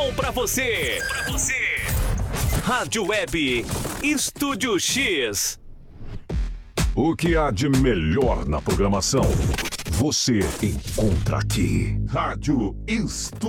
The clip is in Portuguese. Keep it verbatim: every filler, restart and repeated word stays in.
som pra você. Pra você. Rádio Web Estúdio X. O que há de melhor na programação, você encontra aqui. Rádio Estúdio